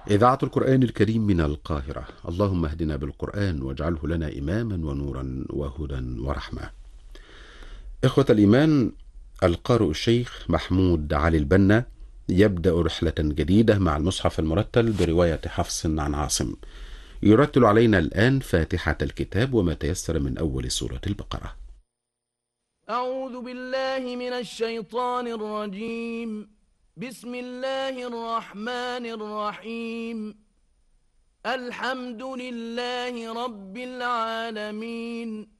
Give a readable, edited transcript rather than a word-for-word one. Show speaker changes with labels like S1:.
S1: إذاعة القرآن الكريم من القاهرة. اللهم اهدنا بالقرآن واجعله لنا إماما ونورا وهدى ورحمة. إخوة الإيمان، القارئ الشيخ محمود علي البنا يبدأ رحلة جديدة مع المصحف المرتل برواية حفص عن عاصم. يرتل علينا الآن فاتحة الكتاب وما تيسر من أول سورة البقرة.
S2: أعوذ بالله من الشيطان الرجيم. بسم الله الرحمن الرحيم. الحمد لله رب العالمين.